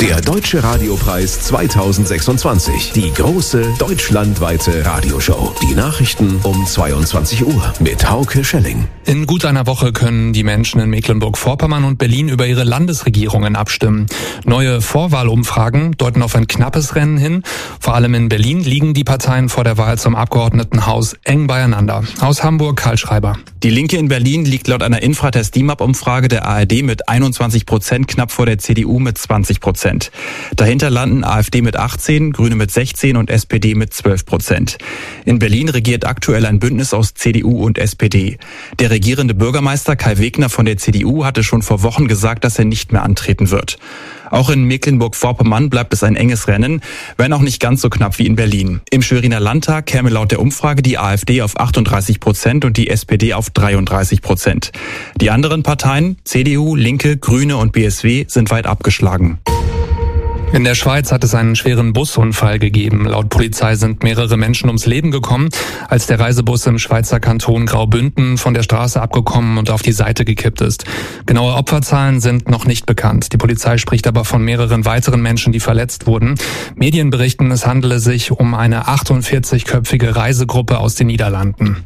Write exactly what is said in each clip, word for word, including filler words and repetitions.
Der Deutsche Radiopreis zweitausendsechsundzwanzig. Die große deutschlandweite Radioshow. Die Nachrichten um zweiundzwanzig Uhr mit Hauke Schelling. In gut einer Woche können die Menschen in Mecklenburg-Vorpommern und Berlin über ihre Landesregierungen abstimmen. Neue Vorwahlumfragen deuten auf ein knappes Rennen hin. Vor allem in Berlin liegen die Parteien vor der Wahl zum Abgeordnetenhaus eng beieinander. Aus Hamburg, Karl Schreiber. Die Linke in Berlin liegt laut einer Infratest-D I M A P-Umfrage der A R D mit einundzwanzig Prozent knapp vor der C D U mit zwanzig Prozent. Dahinter landen AfD mit achtzehn, Grüne mit sechzehn und S P D mit zwölf Prozent. In Berlin regiert aktuell ein Bündnis aus C D U und S P D. Der regierende Bürgermeister Kai Wegner von der C D U hatte schon vor Wochen gesagt, dass er nicht mehr antreten wird. Auch in Mecklenburg-Vorpommern bleibt es ein enges Rennen, wenn auch nicht ganz so knapp wie in Berlin. Im Schweriner Landtag käme laut der Umfrage die AfD auf achtunddreißig Prozent und die S P D auf dreiunddreißig Prozent. Die anderen Parteien, C D U, Linke, Grüne und B S W, sind weit abgeschlagen. In der Schweiz hat es einen schweren Busunfall gegeben. Laut Polizei sind mehrere Menschen ums Leben gekommen, als der Reisebus im Schweizer Kanton Graubünden von der Straße abgekommen und auf die Seite gekippt ist. Genaue Opferzahlen sind noch nicht bekannt. Die Polizei spricht aber von mehreren weiteren Menschen, die verletzt wurden. Medien berichten, es handele sich um eine achtundvierzigköpfige Reisegruppe aus den Niederlanden.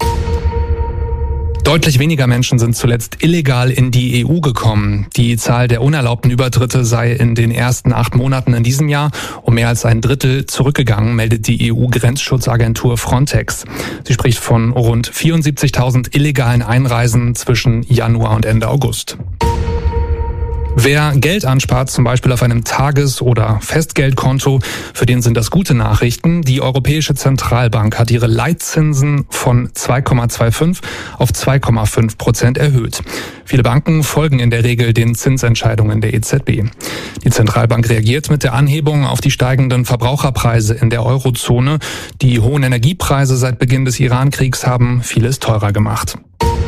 Deutlich weniger Menschen sind zuletzt illegal in die E U gekommen. Die Zahl der unerlaubten Übertritte sei in den ersten acht Monaten in diesem Jahr um mehr als ein Drittel zurückgegangen, meldet die E U-Grenzschutzagentur Frontex. Sie spricht von rund vierundsiebzigtausend illegalen Einreisen zwischen Januar und Ende August. Wer Geld anspart, zum Beispiel auf einem Tages- oder Festgeldkonto, für den sind das gute Nachrichten. Die Europäische Zentralbank hat ihre Leitzinsen von zwei Komma fünfundzwanzig auf zwei Komma fünf Prozent erhöht. Viele Banken folgen in der Regel den Zinsentscheidungen der E Z B. Die Zentralbank reagiert mit der Anhebung auf die steigenden Verbraucherpreise in der Eurozone. Die hohen Energiepreise seit Beginn des Iran-Kriegs haben vieles teurer gemacht.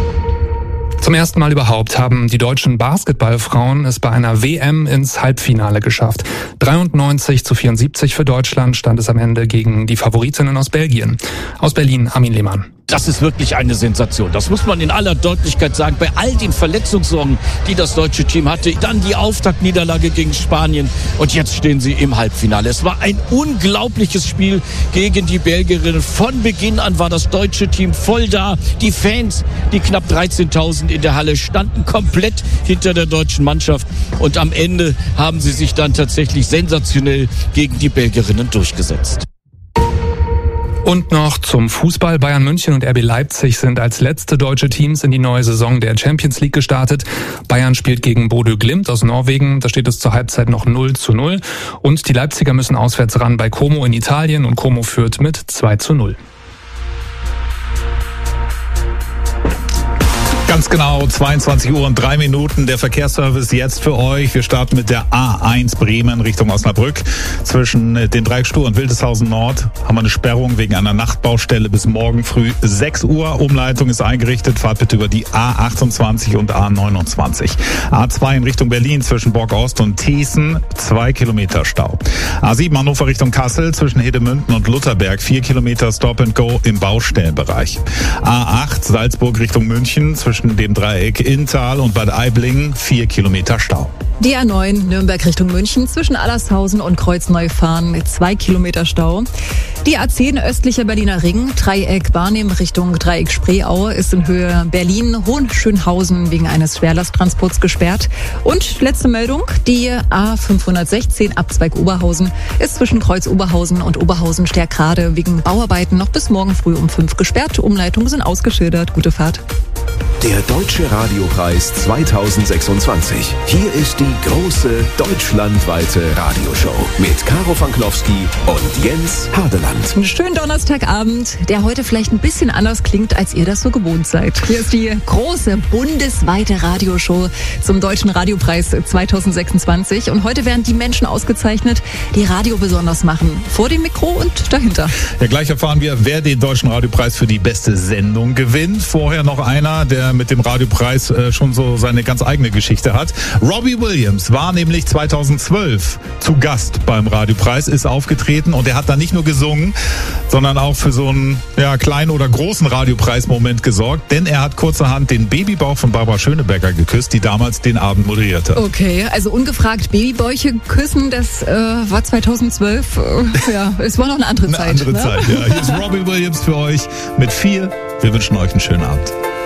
Zum ersten Mal überhaupt haben die deutschen Basketballfrauen es bei einer W M ins Halbfinale geschafft. dreiundneunzig zu vierundsiebzig für Deutschland stand es am Ende gegen die Favoritinnen aus Belgien. Aus Berlin, Armin Lehmann. Das ist wirklich eine Sensation. Das muss man in aller Deutlichkeit sagen. Bei all den Verletzungssorgen, die das deutsche Team hatte, dann die Auftaktniederlage gegen Spanien und jetzt stehen sie im Halbfinale. Es war ein unglaubliches Spiel gegen die Belgierinnen. Von Beginn an war das deutsche Team voll da. Die Fans, die knapp dreizehntausend in der Halle, standen komplett hinter der deutschen Mannschaft und am Ende haben sie sich dann tatsächlich sensationell gegen die Belgierinnen durchgesetzt. Und noch zum Fußball. Bayern München und R B Leipzig sind als letzte deutsche Teams in die neue Saison der Champions League gestartet. Bayern spielt gegen Bodø Glimt aus Norwegen. Da steht es zur Halbzeit noch null zu null. Und die Leipziger müssen auswärts ran bei Como in Italien und Como führt mit zwei zu null. Ganz genau, zweiundzwanzig Uhr und drei Minuten. Der Verkehrsservice jetzt für euch. Wir starten mit der A eins Bremen Richtung Osnabrück. Zwischen den Dreiecksstuhl und Wildeshausen Nord haben wir eine Sperrung wegen einer Nachtbaustelle bis morgen früh sechs Uhr. Umleitung ist eingerichtet. Fahrt bitte über die A achtundzwanzig und A neunundzwanzig. A zwei in Richtung Berlin zwischen Borg-Ost und Thiessen. Zwei Kilometer Stau. A sieben Hannover Richtung Kassel zwischen Hedemünden und Lutherberg. Vier Kilometer Stop and Go im Baustellenbereich. A acht Salzburg Richtung München zwischen dem Dreieck Inntal und Bad Aibling, vier Kilometer Stau. Die A neun Nürnberg Richtung München zwischen Allershausen und Kreuzneufahren mit zwei Kilometer Stau. Die A zehn östlicher Berliner Ring, Dreieck Barnim Richtung Dreieck Spreeau ist in Höhe Berlin-Hohenschönhausen wegen eines Schwerlasttransports gesperrt. Und letzte Meldung, die A fünfhundertsechzehn Abzweig Oberhausen ist zwischen Kreuz Oberhausen und Oberhausen Stärkrade wegen Bauarbeiten noch bis morgen früh um fünf gesperrt. Umleitungen sind ausgeschildert. Gute Fahrt. Der Deutsche Radiopreis zweitausendsechsundzwanzig. Hier ist die große deutschlandweite Radioshow mit Caro Fanklowski und Jens Hardeland. Einen schönen Donnerstagabend, der heute vielleicht ein bisschen anders klingt, als ihr das so gewohnt seid. Hier ist die große bundesweite Radioshow zum Deutschen Radiopreis zweitausendsechsundzwanzig. Und heute werden die Menschen ausgezeichnet, die Radio besonders machen. Vor dem Mikro und dahinter. Ja, gleich erfahren wir, wer den Deutschen Radiopreis für die beste Sendung gewinnt. Vorher noch einer, der mit dem Radiopreis äh, schon so seine ganz eigene Geschichte hat. Robbie Williams war nämlich zweitausendzwölf zu Gast beim Radiopreis, ist aufgetreten und er hat da nicht nur gesungen, gesungen, sondern auch für so einen ja, kleinen oder großen Radiopreismoment gesorgt, denn er hat kurzerhand den Babybauch von Barbara Schöneberger geküsst, die damals den Abend moderierte. Okay, also ungefragt Babybäuche küssen, das äh, war zweitausendzwölf. Äh, ja, es war noch eine andere eine Zeit. Eine andere ne? Zeit, ja. Hier ist Robbie Williams für euch mit viel. Wir wünschen euch einen schönen Abend.